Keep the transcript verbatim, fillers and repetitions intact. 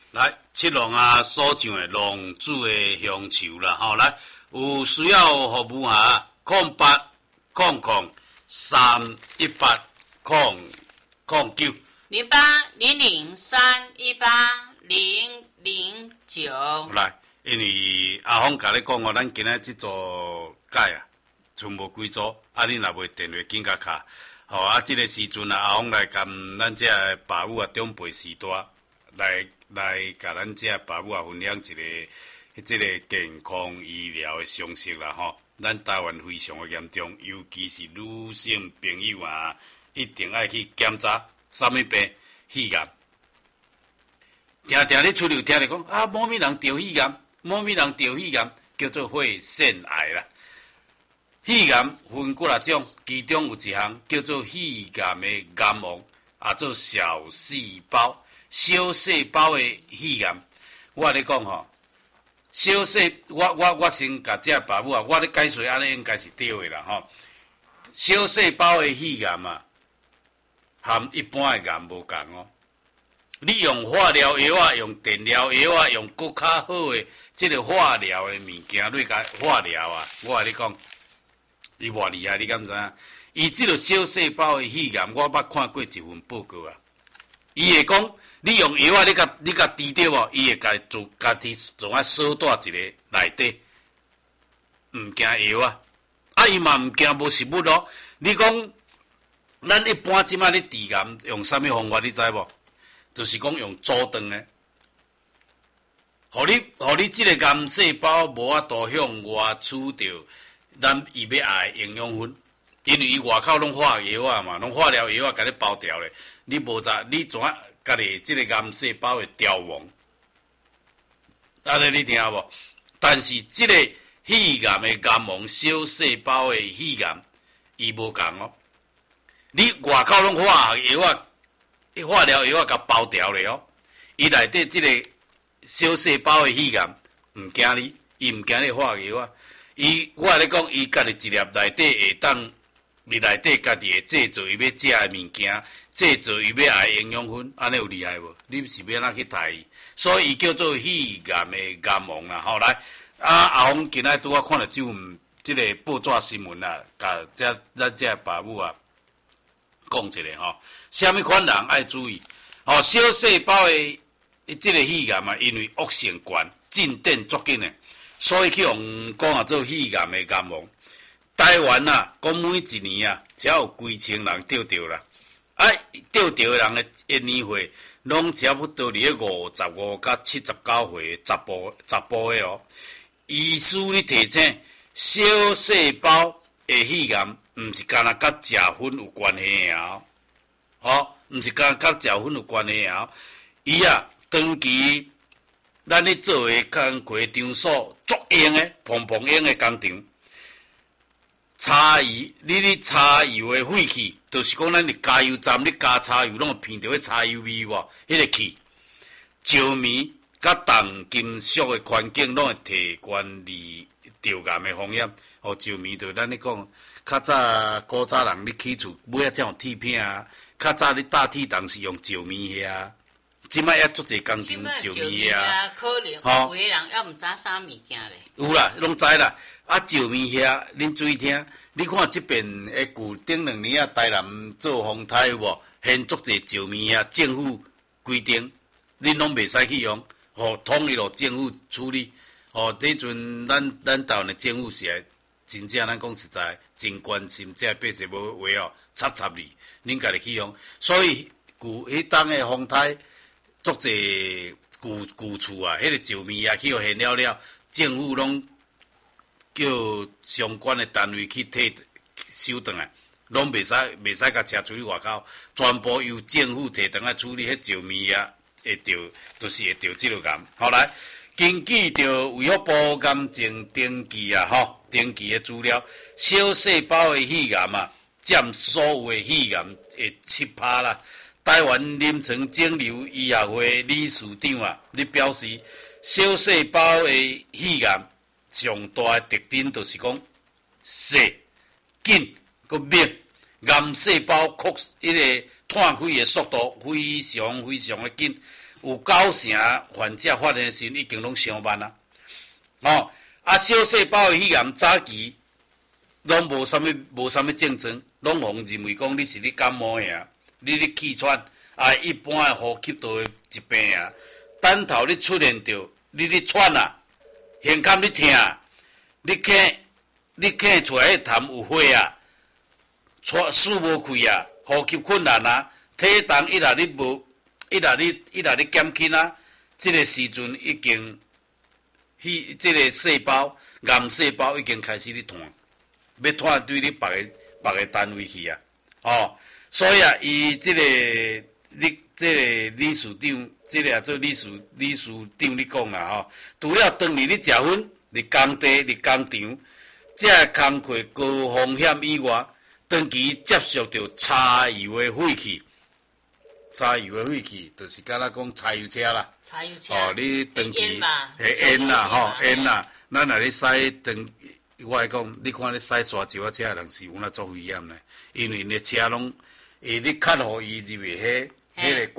来，七龙啊，所唱的龙珠的乡愁啦，吼、来，有需要服务哈，空八空空三一八空空九零八零零三一八零零九。 来，因为阿峰甲你讲哦，咱今仔即组改啊，剩无几组，啊，你若袂电话紧甲卡，吼、啊，即、这个时阵啊，阿峰来甲咱这个爸母啊长辈时代来。来，甲咱这爸母啊分享一个，即个健康医疗的常识啦吼。咱台湾非常的严重，尤其是女性朋友啊，一定爱去检查什么病？肺癌。定定咧出流听咧讲啊，某物人得肺癌，某物人得肺癌，叫做肺腺癌啦。肺癌分几啊种，其中有一项叫做肺癌的癌王，也做小细胞。小细胞的肺癌，我咧讲吼，小细我我我先甲这爸母啊，我咧解说安尼应该是对的啦吼。小细胞的肺癌啊，含一般的癌无共哦。你用化疗药啊，用电疗药啊，用更较好的即个化疗的物件，你甲化疗啊，我甲你讲，伊偌厉害，你敢知影？伊即个小细胞的肺癌，我捌看过一份报告啊，伊会讲。你用药啊，你甲你甲治掉无？伊会家自家己从啊锁带一个内底，毋惊药啊。啊，伊嘛毋惊无食物咯。你讲，咱一般即摆咧治癌用啥物方法？你知无？就是讲用阻断诶，互你互你即个癌细胞无法度向外取掉咱伊要爱诶营养分，因为伊外口拢化药啊嘛，拢化疗药啊，甲你包掉咧。你无在，你怎啊？家己即个癌细胞的凋亡，安尼你听无？但是即个肺癌的癌亡，小细胞的肺癌，伊无共哦。你外口拢化药啊，化疗药啊，甲包掉咧哦。伊内底即个小细胞的肺癌，毋惊你，伊毋惊你化药啊。伊我咧讲，伊家己一粒内底会当，你内底家己会制造伊要食的物件。制造伊要爱营养分，安尼有厉害无？你是要哪去杀伊？所以伊叫做肺癌的癌王啦。吼，来啊！阿峰今仔拄啊看到即份即个报纸新闻啊，甲这咱这爸母啊讲一下吼，虾米款人爱注意？吼，小细胞的即个肺癌啊，因为恶性悬，进展足紧的，所以去用讲啊做肺癌的癌王。台湾啊，讲每一年啊，只要有几千人得着啦。啊，得着人的的年岁，拢差不多伫咧五十五到七十九岁，十步十步的哦。医师咧提醒，小细胞的肺癌，毋是干那甲食薰有关系啊，吼，毋是干甲食薰有关系啊。伊啊，长期咱咧做的工课场所足用的，蓬蓬用的工厂。柴油，你咧柴油的废气，就是讲咱伫加油站咧加柴油，拢会闻到迄柴油味无？迄个气，石棉甲重金属的环境，拢会提悬离着癌的风险。哦，石棉就咱咧讲，较早古早人咧起厝买啊，这种铁片啊，较早咧搭铁当是用石棉遐，即摆也足侪工厂石棉遐， 可能有诶人也毋知啥物件咧。 有啦，拢知啦。啊，石棉遐，恁注意听，你看即边诶，旧顶两年啊，台南做风台有无？现足侪石棉遐，政府规定，恁拢袂使去用，互统一落政府处理。吼，迄阵咱咱台湾诶政府是真正咱讲实在，真关心这百姓无话哦，插插你，恁家己去用。所以旧迄当诶风台，足侪旧旧厝啊，迄个石棉啊，去互现了了，政府拢。叫相关的单位去退收转来，拢袂使袂使甲车出去外口，全部由政府摕转来处理。迄石棉啊，会着，就是会着即个癌。后来根据着卫福部癌症登记啊，吼，登记的资料，小细胞的肺癌啊，占所有的肺癌的七趴啦。台湾临床肿瘤医学会理事长啊，你表示小细胞的肺癌。上大的特点就是讲，细、紧、佮密，癌细胞扩迄个摊开的速度非常非常的紧。 有九成患者发现的时已经拢伤慢啊。哦，啊，小细胞的肺炎早期拢无啥物无啥物症状，拢互认为讲你是你感冒呀，你咧气喘啊，一般的呼吸道的疾病啊。等头你出现着，你咧喘啊，胸坎咧痛，你咳你咳出来迄痰有火啊，喘输无开啊，呼吸困难啊，体重一来你无一来你一来你减轻啊，即个时阵已经。迄即个细胞癌细胞已经开始咧传，要传对你别个别个单位去啊！哦，所以啊，伊即个你即个理事长，即个做理事理事长你讲啦吼，除了当年你食薰，伫工地伫工厂，即个工课高风险以外，长期接触到柴油的废气。柴油的废气，就是敢若讲柴油车啦。 柴油车。 哦，你长期烟嘛， 系烟啦，吼烟啦。咱若咧驶长，我来讲，你看咧驶沙石仔车，人是有那做危险咧，因为因的车拢，伊你较互伊入去迄迄个。